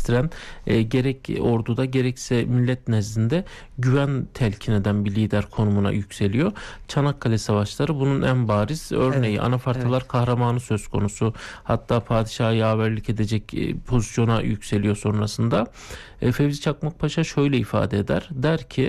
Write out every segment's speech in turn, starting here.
gerçekleştiren, gerek orduda gerekse millet nezdinde güven telkin eden bir lider konumuna yükseliyor. Çanakkale Savaşları bunun en bariz örneği. Evet, Anafartalar evet. kahramanı söz konusu. Hatta padişaha yaverlik edecek pozisyona yükseliyor sonrasında. Fevzi Çakmakpaşa şöyle ifade eder. Der ki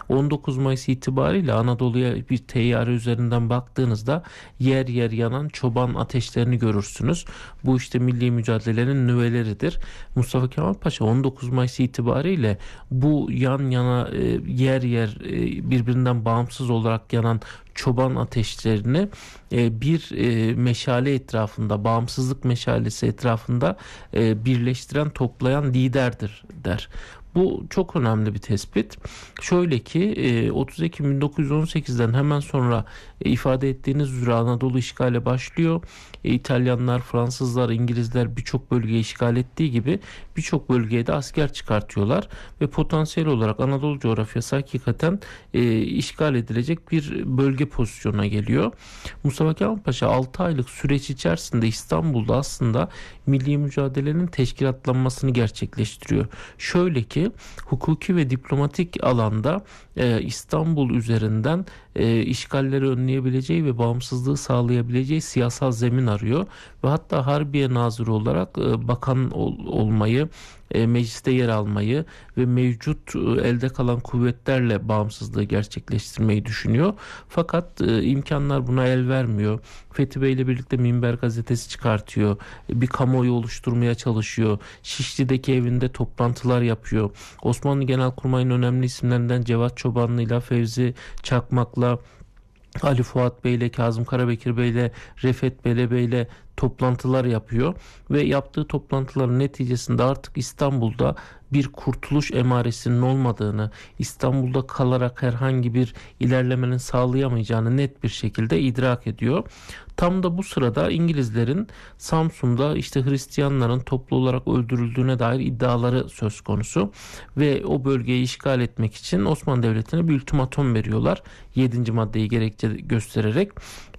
19 Mayıs itibariyle Anadolu'ya bir teyyare üzerinden baktığınızda yer yer yanan çoban ateşlerini görürsünüz. Bu işte milli mücadelenin nüveleridir. Mustafa Kemal Paşa 19 Mayıs itibariyle bu yan yana yer yer birbirinden bağımsız olarak yanan çoban ateşlerini bir meşale etrafında, bağımsızlık meşalesi etrafında birleştiren, toplayan liderdir der. Bu çok önemli bir tespit. Şöyle ki 30 Ekim 1918'den hemen sonra ifade ettiğiniz üzere Anadolu işgale başlıyor. İtalyanlar, Fransızlar, İngilizler birçok bölgeyi işgal ettiği gibi birçok bölgeye de asker çıkartıyorlar ve potansiyel olarak Anadolu coğrafyası hakikaten işgal edilecek bir bölge pozisyonuna geliyor. Mustafa Kemal Paşa 6 aylık süreç içerisinde İstanbul'da aslında milli mücadelenin teşkilatlanmasını gerçekleştiriyor. Şöyle ki hukuki ve diplomatik alanda İstanbul üzerinden işgalleri önleyebileceği ve bağımsızlığı sağlayabileceği siyasal zemin arıyor ve hatta Harbiye Nazırı olarak bakan olmayı, mecliste yer almayı ve mevcut elde kalan kuvvetlerle bağımsızlığı gerçekleştirmeyi düşünüyor. Fakat imkanlar buna el vermiyor. Fethi Bey ile birlikte Minber gazetesi çıkartıyor. Bir kamuoyu oluşturmaya çalışıyor. Şişli'deki evinde toplantılar yapıyor. Osmanlı Genelkurmay'ın önemli isimlerinden Cevat Çobanlı ile Fevzi Çakmak'la, Ali Fuat Bey ile, Kazım Karabekir Bey ile, Refet Bele Bey ile toplantılar yapıyor ve yaptığı toplantıların neticesinde artık İstanbul'da bir kurtuluş emaresinin olmadığını, İstanbul'da kalarak herhangi bir ilerlemenin sağlayamayacağını net bir şekilde idrak ediyor. Tam da bu sırada İngilizlerin Samsun'da işte Hristiyanların toplu olarak öldürüldüğüne dair iddiaları söz konusu ve o bölgeyi işgal etmek için Osmanlı Devleti'ne bir ultimatum veriyorlar. 7. maddeyi gerekçe göstererek.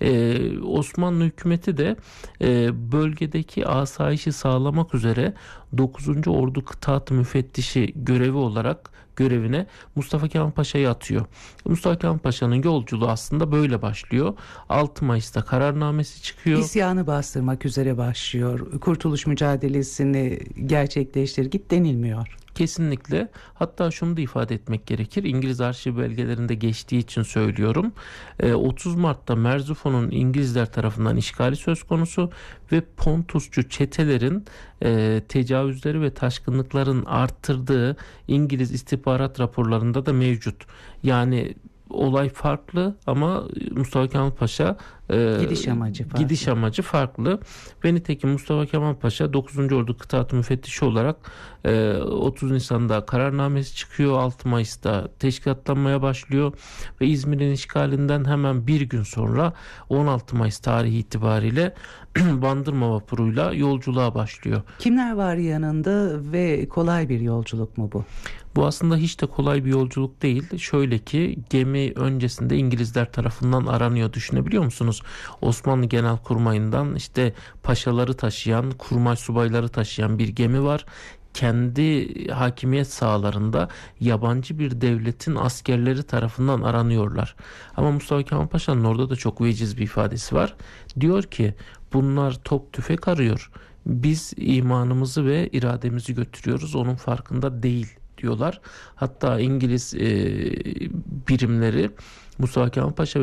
Osmanlı hükümeti de bölgedeki asayişi sağlamak üzere 9. Ordu Kıtaat Müfettişi görevi olarak görevine Mustafa Kemal Paşa'yı atıyor. Mustafa Kemal Paşa'nın yolculuğu aslında böyle başlıyor. 6 Mayıs'ta kararnamesi çıkıyor. İsyanı bastırmak üzere başlıyor. Kurtuluş mücadelesini gerçekleştir git denilmiyor. Kesinlikle. Hatta şunu da ifade etmek gerekir. İngiliz arşiv belgelerinde geçtiği için söylüyorum. 30 Mart'ta Merzifon'un İngilizler tarafından işgali söz konusu ve Pontusçu çetelerin tecavüzleri ve taşkınlıkların arttırdığı İngiliz istihbarat raporlarında da mevcut. Yani olay farklı ama Mustafa Kemal Paşa gidiş amacı farklı. Ve nitekim Mustafa Kemal Paşa 9. Ordu Kıtaat Müfettişi olarak 30 Nisan'da kararnamesi çıkıyor. 6 Mayıs'ta teşkilatlanmaya başlıyor ve İzmir'in işgalinden hemen bir gün sonra 16 Mayıs tarihi itibariyle Bandırma vapuruyla yolculuğa başlıyor. Kimler var yanında ve kolay bir yolculuk mu bu? Bu aslında hiç de kolay bir yolculuk değil. Şöyle ki gemi öncesinde İngilizler tarafından aranıyor, düşünebiliyor musunuz? Osmanlı Genelkurmay'ından işte paşaları taşıyan, kurmay subayları taşıyan bir gemi var. Kendi hakimiyet sahalarında yabancı bir devletin askerleri tarafından aranıyorlar. Ama Mustafa Kemal Paşa'nın orada da çok veciz bir ifadesi var. Diyor ki bunlar top tüfek arıyor. Biz imanımızı ve irademizi götürüyoruz. Onun farkında değil diyorlar. Hatta İngiliz birimleri Mustafa Kemal Paşa